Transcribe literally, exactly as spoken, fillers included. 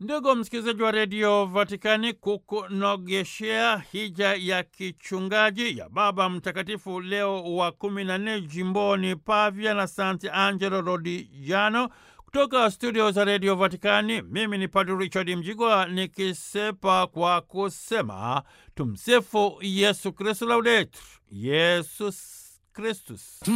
Ndugu msikilizaji wa redio Vatikani, kukunogeshea hija ya kichungaji ya Baba Mtakatifu Leo wa kumi na nne jimboni Pavia na Sant'Angelo Rodigiano, kutoka studio za redio Vatikani, mimi ni Padre Richard Mjigwa nikisepa kwa kusema tumsifu Yesu Kristu, laudetur Yesus Kristus.